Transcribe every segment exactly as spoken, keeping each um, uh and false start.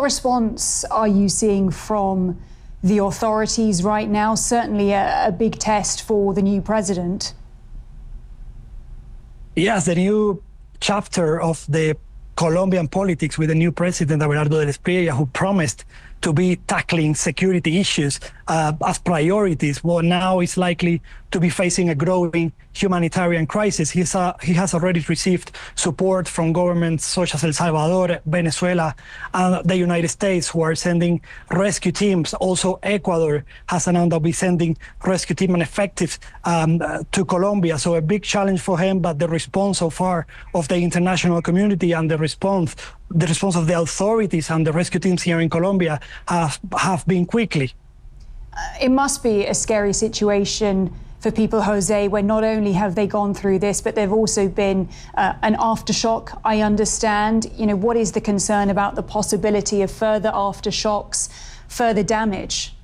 response are you seeing from the authorities right now? Certainly a, a big test for the new president. Yes, the new chapter of the Colombian politics with the new president, Abelardo del Espriella, who promised to be tackling security issues uh, as priorities, well, now is likely to be facing a growing humanitarian crisis. He's, uh, he has already received support from governments such as El Salvador, Venezuela, and the United States, who are sending rescue teams. Also, Ecuador has announced they'll be sending rescue team and effective um, uh, to Colombia. So a big challenge for him, but the response so far of the international community and the response the response of the authorities and the rescue teams here in Colombia have, have been quickly. Uh, it must be a scary situation for people, Jose, where not only have they gone through this, but they've also been uh, an aftershock, I understand. You know, what is the concern about the possibility of further aftershocks, further damage?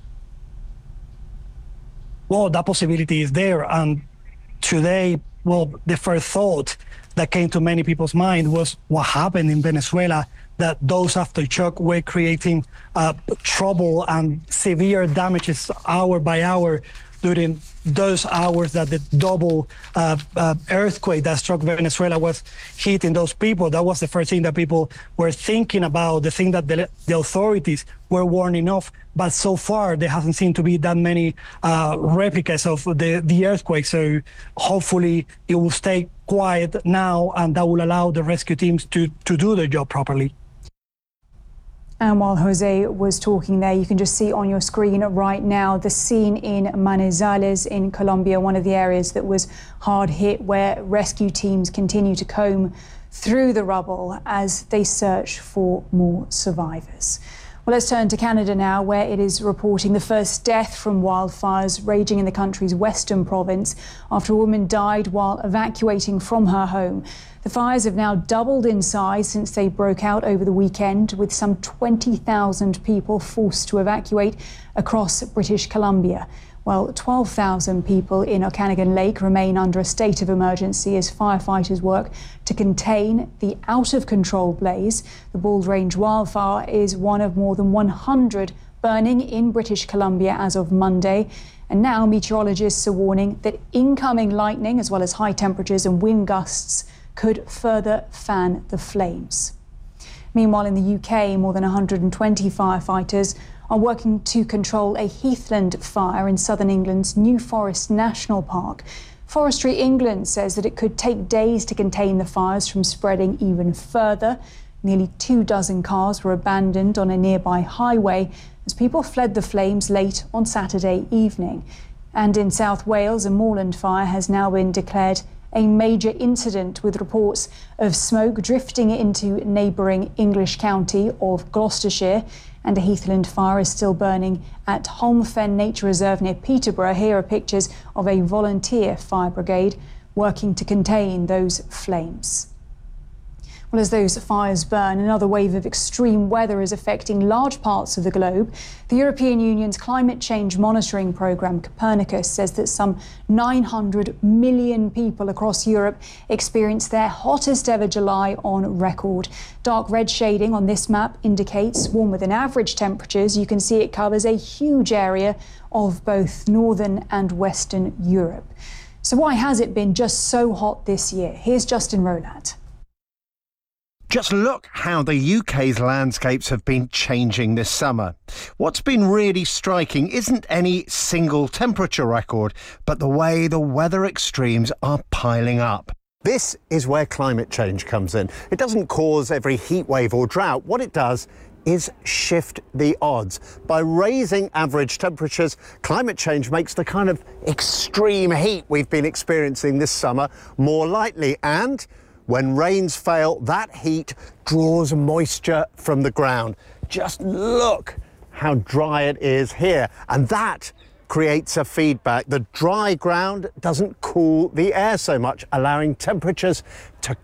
Well, that possibility is there. And today, well, the first thought that came to many people's mind was what happened in Venezuela, that those aftershock were creating uh, trouble and severe damages hour by hour during those hours that the double uh, uh, earthquake that struck Venezuela was hitting those people. That was the first thing that people were thinking about, the thing that the, the authorities were warning of. But so far, there hasn't seemed to be that many uh, replicas of the, the earthquake. So hopefully it will stay quiet now, and that will allow the rescue teams to, to do their job properly. And while Jose was talking there, you can just see on your screen right now the scene in Manizales in Colombia, one of the areas that was hard hit, where rescue teams continue to comb through the rubble as they search for more survivors. Well, let's turn to Canada now, where it is reporting the first death from wildfires raging in the country's western province after a woman died while evacuating from her home. The fires have now doubled in size since they broke out over the weekend, with some twenty thousand people forced to evacuate across British Columbia. Well, twelve thousand people in Okanagan Lake remain under a state of emergency as firefighters work to contain the out-of-control blaze. The Bald Range wildfire is one of more than one hundred burning in British Columbia as of Monday. And now meteorologists are warning that incoming lightning, as well as high temperatures and wind gusts, could further fan the flames. Meanwhile, in the U K, more than one hundred twenty firefighters are working to control a heathland fire in southern England's New Forest National Park. Forestry England says that it could take days to contain the fires from spreading even further. Nearly two dozen cars were abandoned on a nearby highway as people fled the flames late on Saturday evening. And in South Wales, a moorland fire has now been declared a major incident, with reports of smoke drifting into neighbouring English county of Gloucestershire. And a heathland fire is still burning at Holmfen Nature Reserve near Peterborough. Here are pictures of a volunteer fire brigade working to contain those flames. Well, as those fires burn, another wave of extreme weather is affecting large parts of the globe. The European Union's climate change monitoring programme, Copernicus, says that some nine hundred million people across Europe experienced their hottest ever July on record. Dark red shading on this map indicates warmer than average temperatures. You can see it covers a huge area of both northern and western Europe. So why has it been just so hot this year? Here's Justin Rolat. Just look how the U K's landscapes have been changing this summer. What's been really striking isn't any single temperature record, but the way the weather extremes are piling up. This is where climate change comes in. It doesn't cause every heat wave or drought. What it does is shift the odds. By raising average temperatures, climate change makes the kind of extreme heat we've been experiencing this summer more likely. And when rains fail, that heat draws moisture from the ground. Just look how dry it is here. And that creates a feedback. The dry ground doesn't cool the air so much, allowing temperatures to